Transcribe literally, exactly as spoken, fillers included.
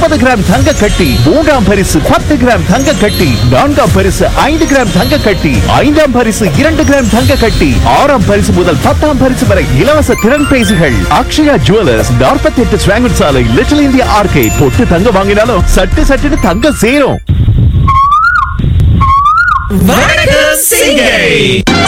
முப்பது கிராம் தங்க கட்டி, மூன்றாம் பரிசு பத்து கிராம் தங்க கட்டி, நான்காம் பரிசு ஐந்து கிராம் தங்க கட்டி, ஐந்தாம் பரிசு இரண்டு கிராம் தங்க கட்டி, ஆறாம் பரிசு முதல் பத்தாம் பரிசு வரை இலவச திறன் பேசிகள். அக்ஷயா ஜுவல்லர்ஸ், நாற்பத்தி எட்டு ஸ்வாங்கன் சாலை, லிட்டில் இந்தியா ஆர்கேட். பொட்டு தங்க வாங்கினாலும் சட்டு சட்டுன்னு தங்க சேரும். வணக்கம் சிங்கை.